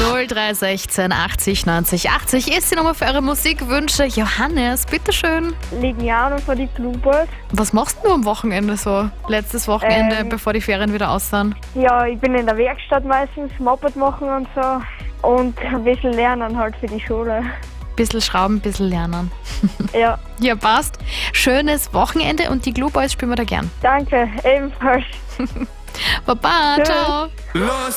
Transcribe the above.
0316 80 90 80 ist die Nummer für eure Musikwünsche. Johannes, bitteschön. Lignano von die Bluebirds. Was machst du am Wochenende so? Letztes Wochenende, bevor die Ferien wieder aus sind? Ja, ich bin in der Werkstatt meistens, Moped machen und so. Und ein bisschen lernen halt für die Schule. Bisschen schrauben, bisschen lernen. Ja, Ja, passt. Schönes Wochenende und die Glue Boys spielen wir da gern. danke, ebenfalls. Baba, Tschüss. ciao. Los